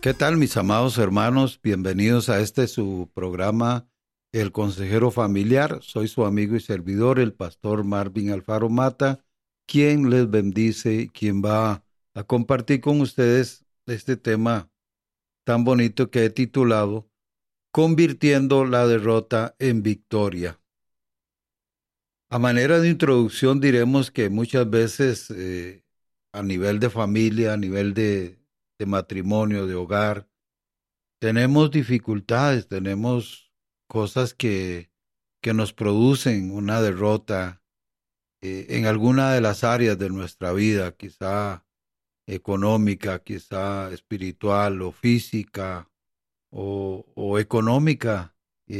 ¿Qué tal, mis amados hermanos? Bienvenidos a su programa, El Consejero Familiar. Soy su amigo y servidor, el pastor Marvin Alfaro Mata, quien les bendice y quien va a compartir con ustedes este tema tan bonito que he titulado Convirtiendo la derrota en victoria. A manera de introducción diremos que muchas veces a nivel de familia, a nivel de matrimonio, de hogar, tenemos dificultades, tenemos cosas que nos producen una derrota en alguna de las áreas de nuestra vida, quizá económica, quizá espiritual o física o económica.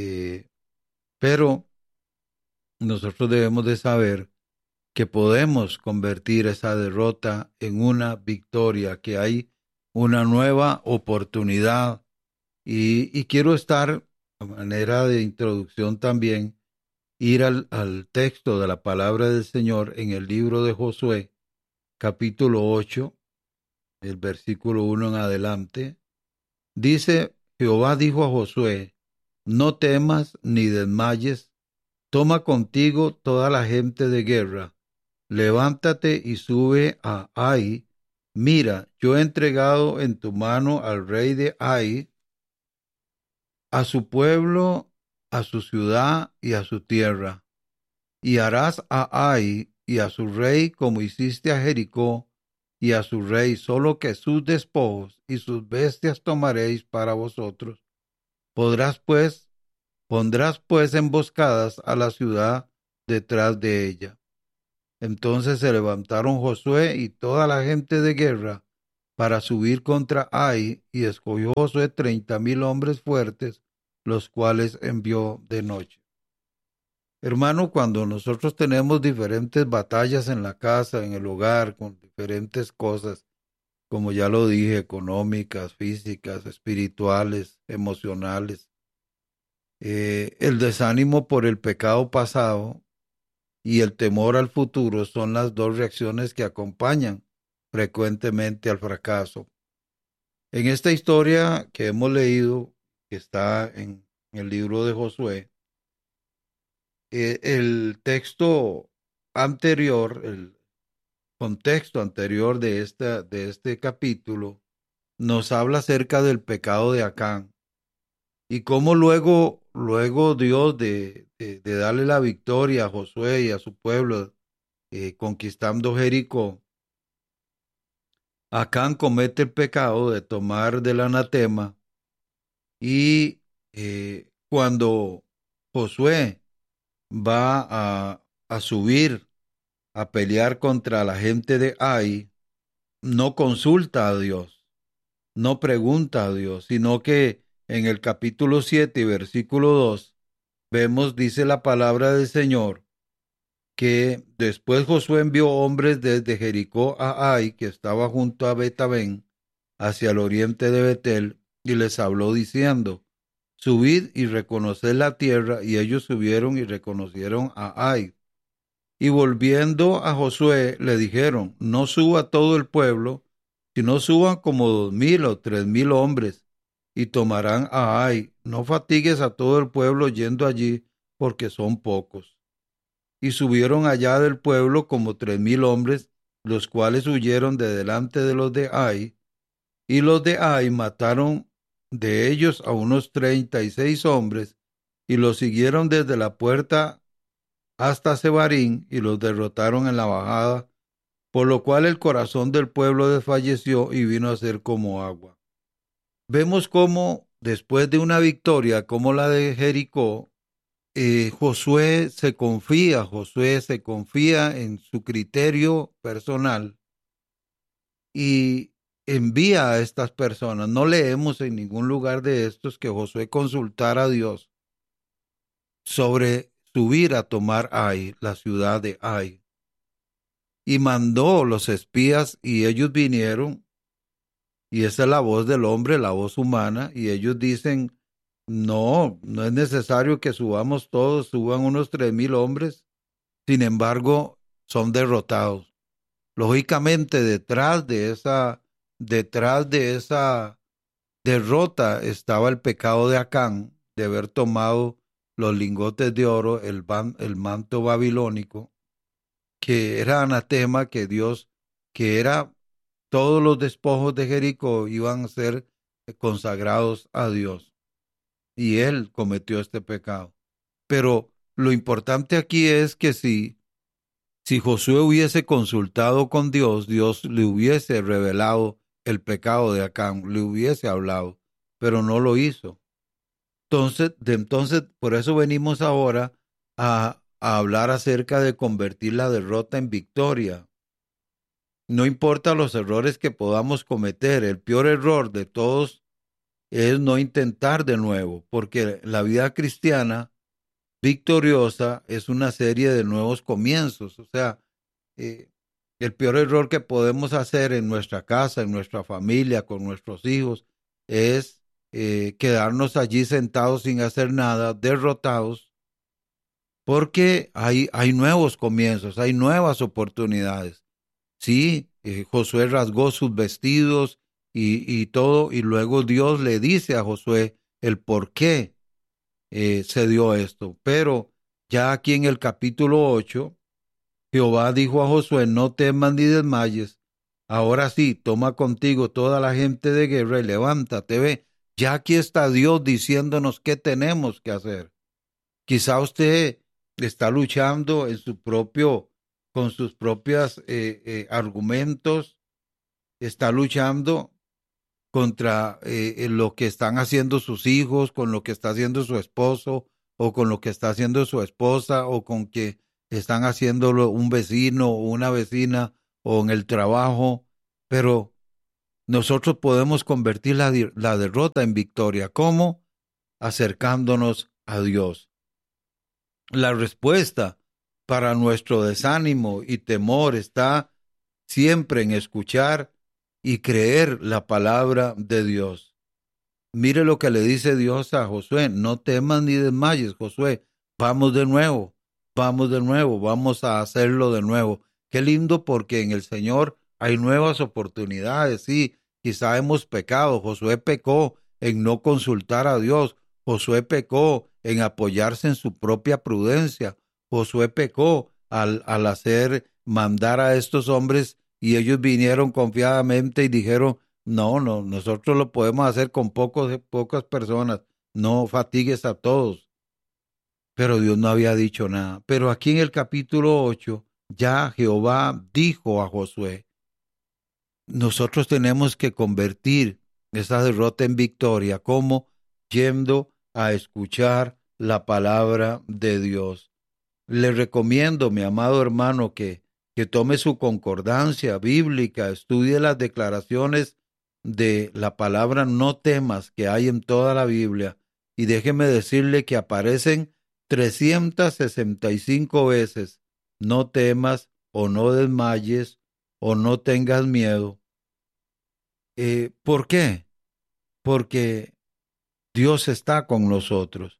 Pero nosotros debemos de saber que podemos convertir esa derrota en una victoria, que hay una nueva oportunidad. Y quiero estar, a manera de introducción también, ir al texto de la palabra del Señor en el libro de Josué, capítulo 8, el versículo 1 en adelante. Dice, Jehová dijo a Josué, no temas ni desmayes, toma contigo toda la gente de guerra, levántate y sube a Ai. Mira, yo he entregado en tu mano al rey de Ai, a su pueblo, a su ciudad y a su tierra. Y harás a Ai y a su rey como hiciste a Jericó y a su rey, solo que sus despojos y sus bestias tomaréis para vosotros. Pondrás pues emboscadas a la ciudad detrás de ella. Entonces se levantaron Josué y toda la gente de guerra para subir contra Ai, y escogió Josué 30,000 hombres fuertes, los cuales envió de noche. Hermano, cuando nosotros tenemos diferentes batallas en la casa, en el hogar, con diferentes cosas, como ya lo dije, económicas, físicas, espirituales, emocionales, el desánimo por el pecado pasado y el temor al futuro son las dos reacciones que acompañan frecuentemente al fracaso. En esta historia que hemos leído, que está en el libro de Josué, el texto anterior, el contexto anterior de este capítulo, nos habla acerca del pecado de Acán y cómo luego Dios de darle la victoria a Josué y a su pueblo, conquistando Jericó, Acán comete el pecado de tomar del anatema y cuando Josué va a subir a pelear contra la gente de Ai, no consulta a Dios, no pregunta a Dios, sino que en el capítulo 7 y versículo 2 vemos, dice la palabra del Señor, que después Josué envió hombres desde Jericó a Ai, que estaba junto a Betabén, hacia el oriente de Betel, y les habló diciendo, subid y reconoced la tierra, y ellos subieron y reconocieron a Ai. Y volviendo a Josué, le dijeron, no suba todo el pueblo, sino suban como 2,000 o 3,000 hombres, y tomarán a Ai. No fatigues a todo el pueblo yendo allí, porque son pocos. Y subieron allá del pueblo como 3,000 hombres, los cuales huyeron de delante de los de Ai, y los de Ai mataron de ellos a unos 36 hombres, y los siguieron desde la puerta hasta Sebarín, y los derrotaron en la bajada, por lo cual el corazón del pueblo desfalleció y vino a ser como agua. Vemos cómo después de una victoria como la de Jericó, Josué se confía en su criterio personal y envía a estas personas. No leemos en ningún lugar de estos que Josué consultara a Dios sobre subir a tomar Ai, la ciudad de Ai. Y mandó los espías y ellos vinieron, y esa es la voz del hombre, la voz humana, y ellos dicen, no es necesario que subamos todos, suban unos 3,000 hombres, sin embargo, son derrotados. Lógicamente, detrás de esa derrota estaba el pecado de Acán, de haber tomado los lingotes de oro, el manto babilónico, que era anatema, que era todos los despojos de Jericó iban a ser consagrados a Dios. Y él cometió este pecado. Pero lo importante aquí es que si Josué hubiese consultado con Dios, Dios le hubiese revelado el pecado de Acán, le hubiese hablado, pero no lo hizo. Entonces, por eso venimos ahora a hablar acerca de convertir la derrota en victoria. No importa los errores que podamos cometer, el peor error de todos es no intentar de nuevo, porque la vida cristiana victoriosa es una serie de nuevos comienzos. O sea, eh, el peor error que podemos hacer en nuestra casa, en nuestra familia, con nuestros hijos, es quedarnos allí sentados sin hacer nada, derrotados, porque hay nuevos comienzos, hay nuevas oportunidades. Sí, Josué rasgó sus vestidos y todo, y luego Dios le dice a Josué el por qué se dio esto. Pero ya aquí en el capítulo 8, Jehová dijo a Josué, no temas ni desmayes. Ahora sí, toma contigo toda la gente de guerra y levántate, ve. Ya aquí está Dios diciéndonos qué tenemos que hacer. Quizá usted está luchando con sus propios argumentos, está luchando contra lo que están haciendo sus hijos, con lo que está haciendo su esposo, o con lo que está haciendo su esposa, o con que están haciéndolo un vecino o una vecina, o en el trabajo, pero nosotros podemos convertir la derrota en victoria. ¿Cómo? Acercándonos a Dios. La respuesta para nuestro desánimo y temor está siempre en escuchar y creer la palabra de Dios. Mire lo que le dice Dios a Josué, no temas ni desmayes, Josué, vamos de nuevo, vamos a hacerlo de nuevo. Qué lindo porque en el Señor hay nuevas oportunidades, sí, quizá hemos pecado, Josué pecó en no consultar a Dios, Josué pecó en apoyarse en su propia prudencia, Josué pecó al hacer mandar a estos hombres y ellos vinieron confiadamente y dijeron, no, no, nosotros lo podemos hacer con pocas personas, no fatigues a todos. Pero Dios no había dicho nada. Pero aquí en el capítulo 8, ya Jehová dijo a Josué, nosotros tenemos que convertir esa derrota en victoria, como yendo a escuchar la palabra de Dios. Le recomiendo, mi amado hermano, que tome su concordancia bíblica, estudie las declaraciones de la palabra no temas que hay en toda la Biblia y déjeme decirle que aparecen 365 veces no temas o no desmayes o no tengas miedo. ¿Por qué? Porque Dios está con nosotros.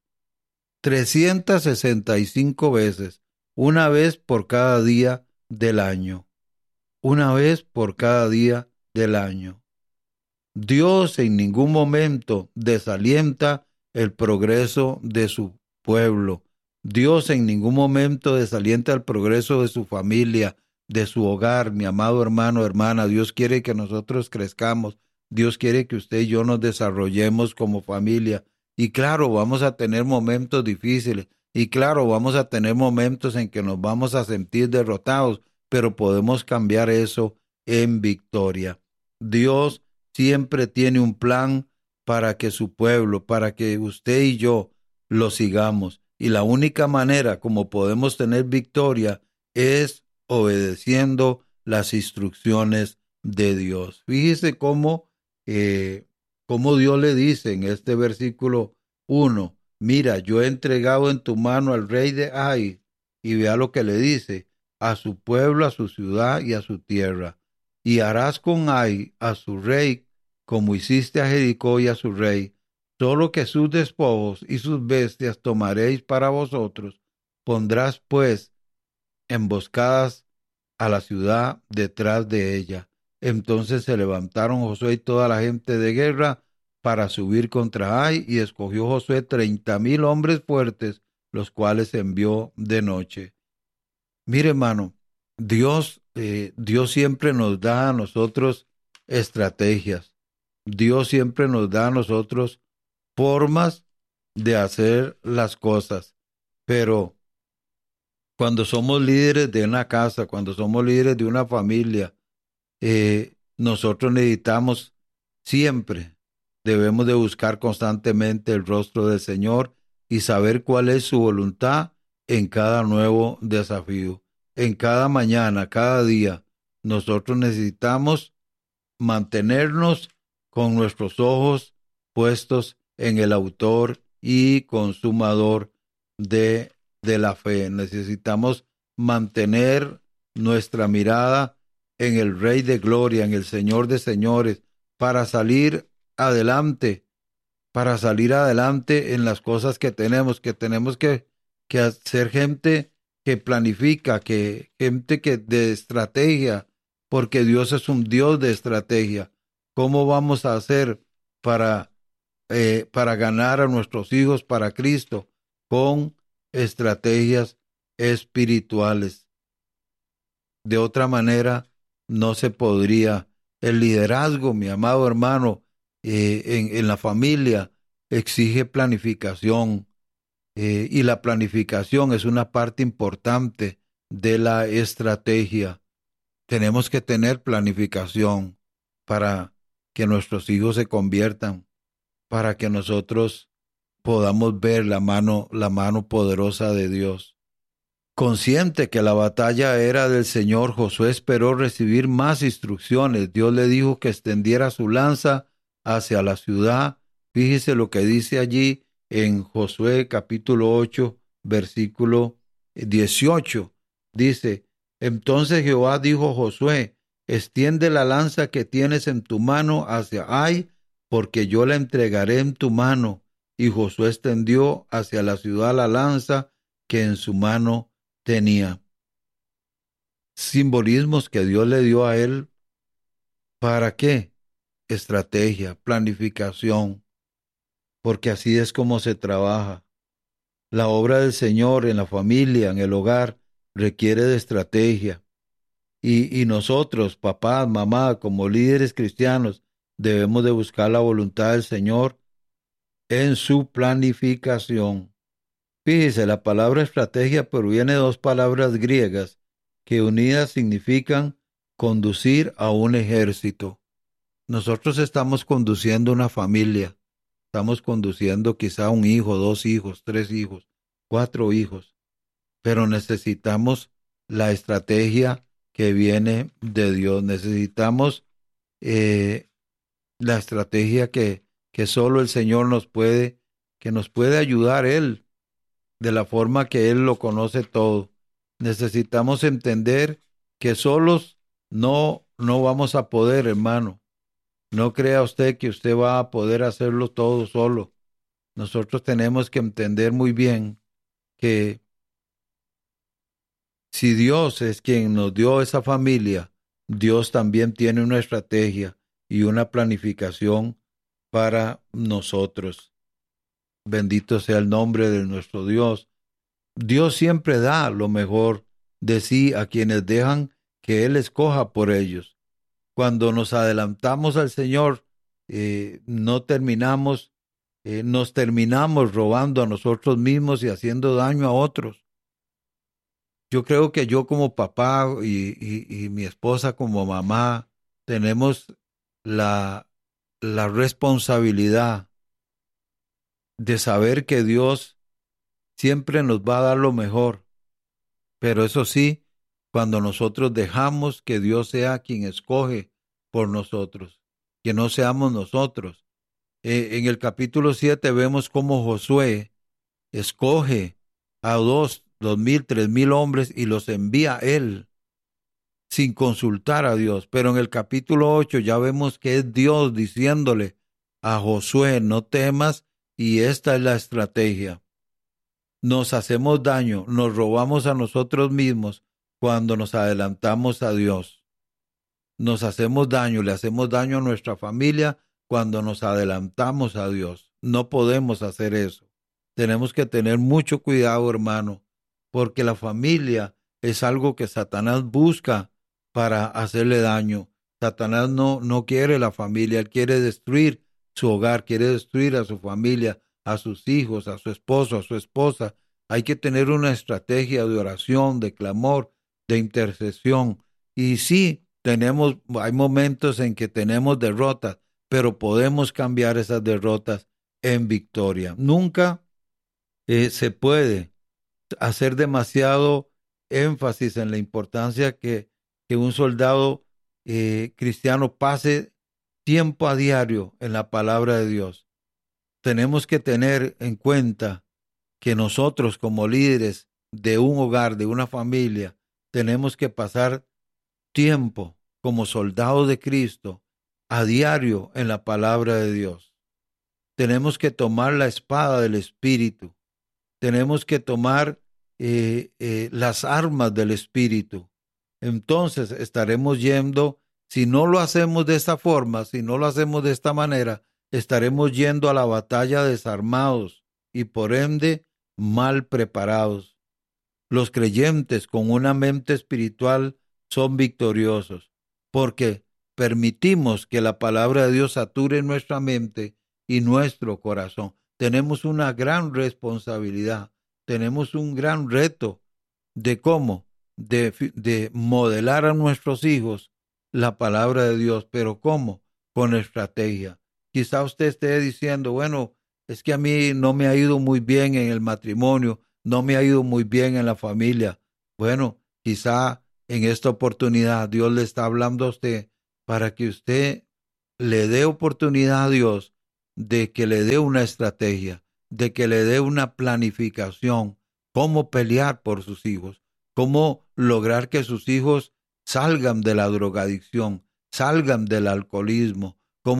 365 veces, una vez por cada día del año, una vez por cada día del año. Dios en ningún momento desalienta el progreso de su pueblo. Dios en ningún momento desalienta el progreso de su familia, de su hogar, mi amado hermano, hermana. Dios quiere que nosotros crezcamos. Dios quiere que usted y yo nos desarrollemos como familia. Y claro, vamos a tener momentos difíciles. Y claro, vamos a tener momentos en que nos vamos a sentir derrotados, pero podemos cambiar eso en victoria. Dios siempre tiene un plan para que su pueblo, para que usted y yo lo sigamos. Y la única manera como podemos tener victoria es obedeciendo las instrucciones de Dios. Fíjese cómo Dios le dice en este versículo 1, mira, yo he entregado en tu mano al rey de Ai, y vea lo que le dice, a su pueblo, a su ciudad y a su tierra. Y harás con Ai a su rey como hiciste a Jericó y a su rey, solo que sus despojos y sus bestias tomaréis para vosotros. Pondrás pues emboscadas a la ciudad detrás de ella. Entonces se levantaron Josué y toda la gente de guerra para subir contra Ai, y escogió Josué 30,000 hombres fuertes, los cuales envió de noche. Mire, hermano, Dios siempre nos da a nosotros estrategias. Dios siempre nos da a nosotros formas de hacer las cosas. Pero cuando somos líderes de una casa, cuando somos líderes de una familia, nosotros necesitamos siempre, debemos de buscar constantemente el rostro del Señor y saber cuál es su voluntad en cada nuevo desafío. En cada mañana, cada día, nosotros necesitamos mantenernos con nuestros ojos puestos en el autor y consumador de la fe. Necesitamos mantener nuestra mirada en el Rey de Gloria, en el Señor de Señores, para salir adelante, en las cosas que tenemos que ser gente que planifica, gente que de estrategia, porque Dios es un Dios de estrategia. ¿Cómo vamos a hacer para ganar a nuestros hijos para Cristo? Con estrategias espirituales. De otra manera, no se podría. El liderazgo, mi amado hermano, en la familia exige planificación, y la planificación es una parte importante de la estrategia. Tenemos que tener planificación para que nuestros hijos se conviertan, para que nosotros podamos ver la mano poderosa de Dios. Consciente que la batalla era del Señor, Josué esperó recibir más instrucciones. Dios le dijo que extendiera su lanza hacia la ciudad. Fíjese lo que dice allí en Josué capítulo 8, versículo 18. Dice: entonces Jehová dijo a Josué: extiende la lanza que tienes en tu mano hacia Ai, porque yo la entregaré en tu mano. Y Josué extendió hacia la ciudad la lanza que en su mano tenía. Simbolismos que Dios le dio a él. ¿Para qué? Estrategia, planificación, porque así es como se trabaja. La obra del Señor en la familia, en el hogar, requiere de estrategia. Y nosotros, papás, mamá, como líderes cristianos, debemos de buscar la voluntad del Señor en su planificación. Fíjese, la palabra estrategia proviene de dos palabras griegas que unidas significan conducir a un ejército. Nosotros estamos conduciendo una familia, estamos conduciendo quizá un hijo, 2 hijos, 3 hijos, 4 hijos, pero necesitamos la estrategia que viene de Dios. Necesitamos la estrategia que solo el Señor que nos puede ayudar Él, de la forma que Él lo conoce todo. Necesitamos entender que solos no vamos a poder, hermano. No crea usted que usted va a poder hacerlo todo solo. Nosotros tenemos que entender muy bien que si Dios es quien nos dio esa familia, Dios también tiene una estrategia y una planificación para nosotros. Bendito sea el nombre de nuestro Dios. Dios siempre da lo mejor de sí a quienes dejan que Él escoja por ellos. Cuando nos adelantamos al Señor, nos terminamos robando a nosotros mismos y haciendo daño a otros. Yo creo que yo como papá y mi esposa como mamá tenemos la responsabilidad de saber que Dios siempre nos va a dar lo mejor. Pero eso sí, cuando nosotros dejamos que Dios sea quien escoge por nosotros, que no seamos nosotros. En el capítulo 7 vemos cómo Josué escoge a 2,000, 3,000 hombres y los envía a él sin consultar a Dios. Pero en el capítulo 8 ya vemos que es Dios diciéndole a Josué: no temas, y esta es la estrategia. Nos hacemos daño, nos robamos a nosotros mismos cuando nos adelantamos a Dios. Nos hacemos daño, le hacemos daño a nuestra familia cuando nos adelantamos a Dios. No podemos hacer eso. Tenemos que tener mucho cuidado, hermano, porque la familia es algo que Satanás busca para hacerle daño. Satanás no quiere la familia, él quiere destruir su hogar, quiere destruir a su familia, a sus hijos, a su esposo, a su esposa. Hay que tener una estrategia de oración, de clamor, de intercesión. Y sí, hay momentos en que tenemos derrotas, pero podemos cambiar esas derrotas en victoria. Nunca se puede hacer demasiado énfasis en la importancia que un soldado cristiano pase tiempo a diario en la palabra de Dios. Tenemos que tener en cuenta que nosotros como líderes de un hogar, de una familia, tenemos que pasar tiempo como soldados de Cristo a diario en la palabra de Dios. Tenemos que tomar la espada del Espíritu. Tenemos que tomar las armas del Espíritu. Entonces estaremos yendo, si no lo hacemos de esta forma, si no lo hacemos de esta manera, estaremos yendo a la batalla desarmados y por ende mal preparados. Los creyentes con una mente espiritual son victoriosos porque permitimos que la palabra de Dios sature nuestra mente y nuestro corazón. Tenemos una gran responsabilidad, tenemos un gran reto de cómo, de modelar a nuestros hijos la palabra de Dios, pero ¿cómo? Con estrategia. Quizá usted esté diciendo, bueno, es que a mí no me ha ido muy bien en el matrimonio, no me ha ido muy bien en la familia. Bueno, quizá en esta oportunidad Dios le está hablando a usted para que usted le dé oportunidad a Dios de que le dé una estrategia, de que le dé una planificación, cómo pelear por sus hijos, cómo lograr que sus hijos salgan de la drogadicción, salgan del alcoholismo,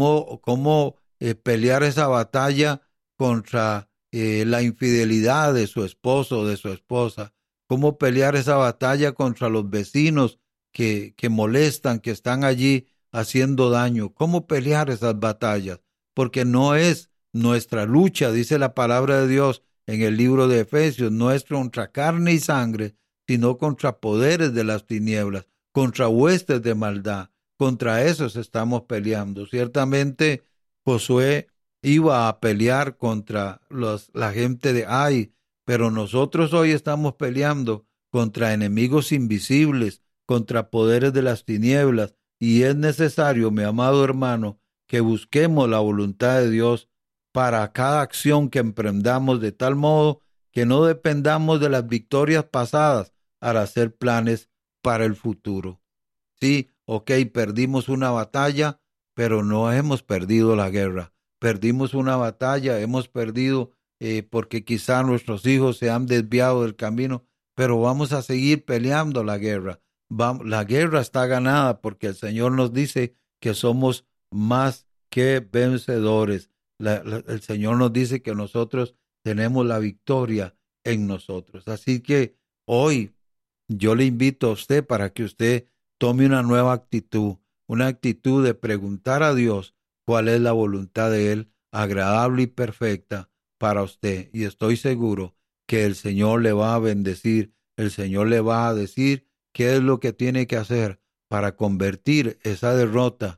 cómo pelear esa batalla contra la infidelidad de su esposo o de su esposa, cómo pelear esa batalla contra los vecinos que molestan, que están allí haciendo daño, cómo pelear esas batallas, porque no es nuestra lucha, dice la palabra de Dios en el libro de Efesios, no es contra carne y sangre, sino contra poderes de las tinieblas, contra huestes de maldad. Contra esos estamos peleando. Ciertamente Josué iba a pelear contra la gente de Ai, pero nosotros hoy estamos peleando contra enemigos invisibles, contra poderes de las tinieblas, y es necesario, mi amado hermano, que busquemos la voluntad de Dios para cada acción que emprendamos, de tal modo que no dependamos de las victorias pasadas para hacer planes para el futuro. Sí, perdimos una batalla, pero no hemos perdido la guerra. Perdimos una batalla, hemos perdido porque quizá nuestros hijos se han desviado del camino, pero vamos a seguir peleando la guerra. La guerra está ganada porque el Señor nos dice que somos más que vencedores. El Señor nos dice que nosotros tenemos la victoria en nosotros. Así que hoy yo le invito a usted para que usted tome una nueva actitud, una actitud de preguntar a Dios cuál es la voluntad de Él, agradable y perfecta para usted. Y estoy seguro que el Señor le va a bendecir, el Señor le va a decir qué es lo que tiene que hacer para convertir esa derrota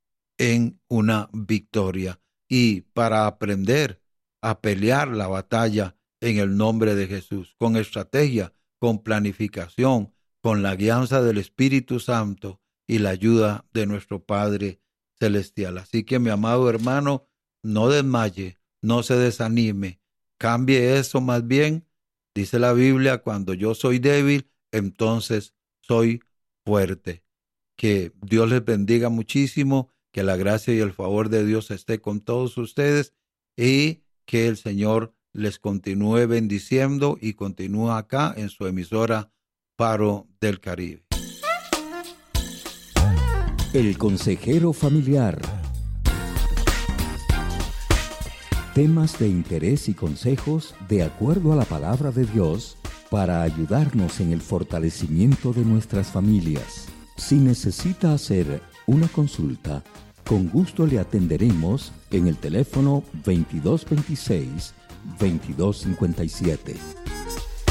en una victoria y para aprender a pelear la batalla en el nombre de Jesús, con estrategia, con planificación, con la guianza del Espíritu Santo y la ayuda de nuestro Padre Celestial. Así que, mi amado hermano, no desmaye, no se desanime, cambie eso más bien. Dice la Biblia, cuando yo soy débil, entonces soy fuerte. Que Dios les bendiga muchísimo, que la gracia y el favor de Dios esté con todos ustedes y que el Señor les continúe bendiciendo y continúe acá en su emisora Faro del Caribe. El consejero familiar. Temas de interés y consejos de acuerdo a la palabra de Dios para ayudarnos en el fortalecimiento de nuestras familias. Si necesita hacer una consulta, Con gusto le atenderemos en el teléfono 2226-2257.